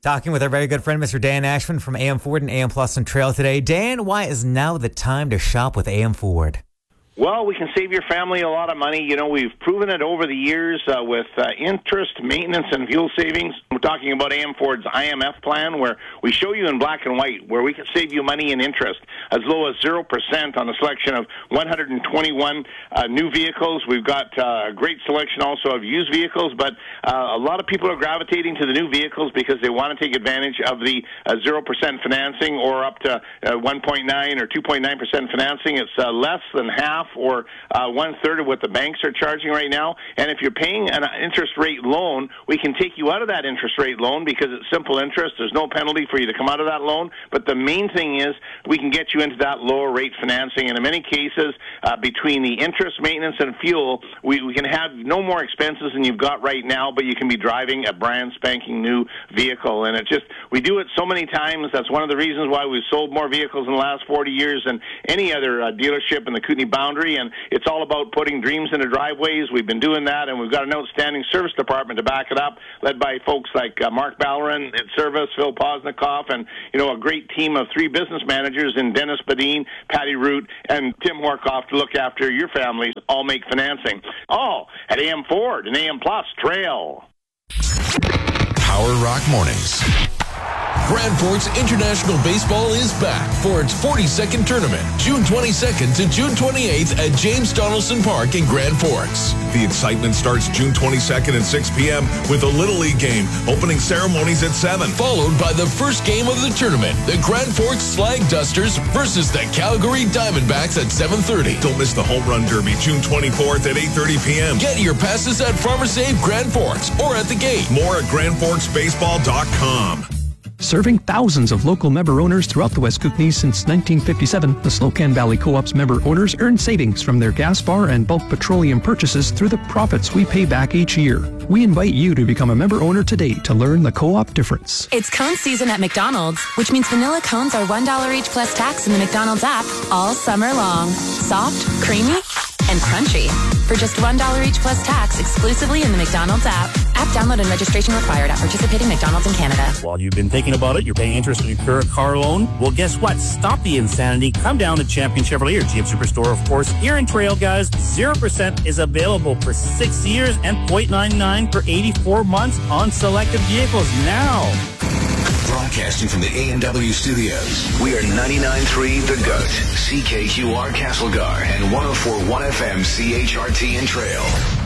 Talking with our very good friend, Mr. Dan Ashman from AM Ford and AM Plus and Trail today. Dan, why is now the time to shop with AM Ford? Well, we can save your family a lot of money. You know, we've proven it over the years with interest, maintenance, and fuel savings. We're talking about AM Ford's IMF plan, where we show you in black and white where we can save you money in interest as low as 0% on a selection of 121 new vehicles. We've got a great selection also of used vehicles, but a lot of people are gravitating to the new vehicles because they want to take advantage of the 0% financing or up to 1.9 or 2.9% financing. It's less than half or one-third of what the banks are charging right now. And if you're paying an interest rate loan, we can take you out of that interest rate loan because it's simple interest. There's no penalty for you to come out of that loan. But the main thing is we can get you into that lower rate financing. And in many cases, between the interest, maintenance, and fuel, we can have no more expenses than you've got right now, but you can be driving a brand spanking new vehicle. And we do it so many times. That's one of the reasons why we've sold more vehicles in the last 40 years than any other dealership in the Kootenay boundary. And it's all about putting dreams into driveways. We've been doing that, and we've got an outstanding service department to back it up, led by folks like Mark Ballerin at Service, Phil Posnikoff, and a great team of 3 business managers in Dennis Badine, Patty Root, and Tim Horkoff to look after your families. All make financing. All at AM Ford and AM Plus Trail. Power Rock Mornings. Grand Forks International Baseball is back for its 42nd tournament, June 22nd to June 28th at James Donaldson Park in Grand Forks. The excitement starts June 22nd at 6 p.m. with a Little League game, opening ceremonies at 7. Followed by the first game of the tournament, the Grand Forks Slag Dusters versus the Calgary Diamondbacks at 7:30. Don't miss the Home Run Derby, June 24th at 8:30 p.m. Get your passes at Farmer Save Grand Forks or at the gate. More at GrandForksBaseball.com. Serving thousands of local member owners throughout the West Kootenays since 1957, the Slocan Valley Co-op's member owners earn savings from their gas bar and bulk petroleum purchases through the profits we pay back each year. We invite you to become a member owner today to learn the co-op difference. It's cone season at McDonald's, which means vanilla cones are $1 each plus tax in the McDonald's app all summer long. Soft, creamy, and crunchy. For just $1 each plus tax exclusively in the McDonald's app. App download and registration required at participating McDonald's in Canada. While you've been thinking about it, you're paying interest on your current car loan. Well, guess what? Stop the insanity. Come down to Champion Chevrolet, your GM Superstore, of course. Here in Trail, guys, 0% is available for 6 years and 0.99 for 84 months on selected vehicles now. Broadcasting from the A&W studios, we are 99.3 The Goat, CKQR Castlegar, and 104.1 FM CHRT in Trail.